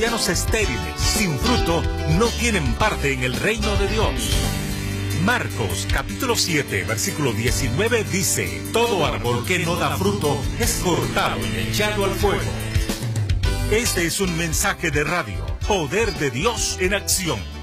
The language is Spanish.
Cristianos estériles, sin fruto, no tienen parte en el reino de Dios. Marcos capítulo 7, versículo 19 dice: todo árbol que no da fruto es cortado y echado al fuego. Este es un mensaje de radio, Poder de Dios en Acción.